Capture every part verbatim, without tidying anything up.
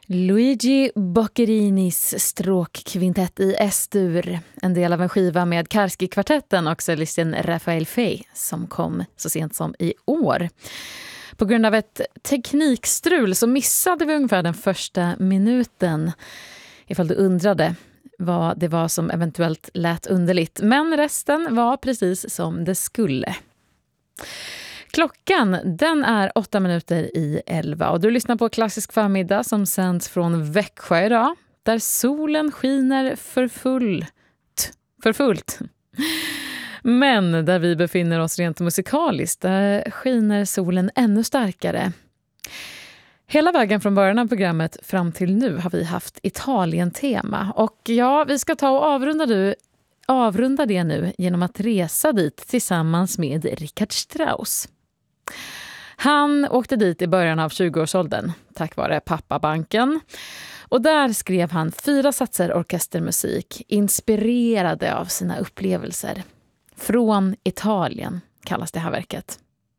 Luigi Boccarinis stråkkvintett i S-dur, en del av en skiva med Karski-kvartetten och cellisten Rafael Fey som kom så sent som i år. På grund av ett teknikstrul så missade vi ungefär den första minuten, ifall du undrade vad det var som eventuellt lät underligt. Men resten var precis som det skulle. Klockan, den är åtta minuter i elva och du lyssnar på Klassisk förmiddag som sänds från Växjö idag, där solen skiner för fullt. För fullt. Men där vi befinner oss rent musikaliskt, där skiner solen ännu starkare. Hela vägen från början av programmet fram till nu har vi haft Italien-tema. Och ja, vi ska ta och avrunda, du, avrunda det nu genom att resa dit tillsammans med Richard Strauss. Han åkte dit i början av tjugoårsåldern tack vare pappabanken. Och där skrev han fyra satser orkestermusik inspirerade av sina upplevelser. Från Italien kallas det här verket.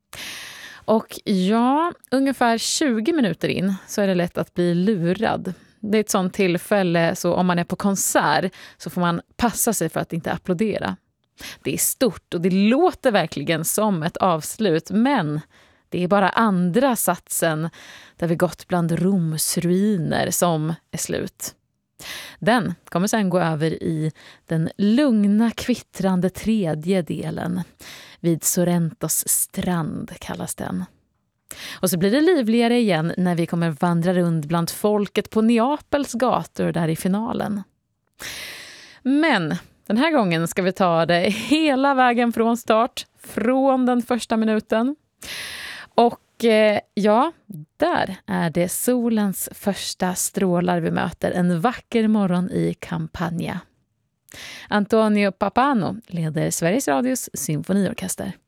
Och ja, ungefär tjugo minuter in så är det lätt att bli lurad. Det är ett sånt tillfälle så om man är på konsert så får man passa sig för att inte applådera. Det är stort och det låter verkligen som ett avslut, men det är bara andra satsen där vi gått bland Roms ruiner som är slut. Den kommer sen gå över i den lugna kvittrande tredje delen. Vid Sorrentos strand kallas den. Och så blir det livligare igen när vi kommer vandra runt bland folket på Neapels gator där i finalen. Men den här gången ska vi ta det hela vägen från start, från den första minuten. Och eh, ja, där är det solens första strålar vi möter en vacker morgon i Campania. Antonio Pappano leder Sveriges Radios symfoniorkester.